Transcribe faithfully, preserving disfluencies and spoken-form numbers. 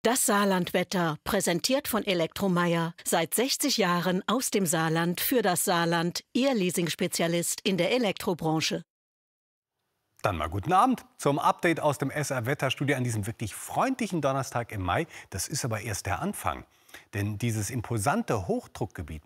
Das Saarlandwetter, präsentiert von Elektromeyer. Seit sechzig Jahren aus dem Saarland für das Saarland. Ihr Leasingspezialist in der Elektrobranche. Dann mal guten Abend zum Update aus dem S R-Wetterstudio an diesem wirklich freundlichen Donnerstag im Mai. Das ist aber erst der Anfang. Denn dieses imposante Hochdruckgebiet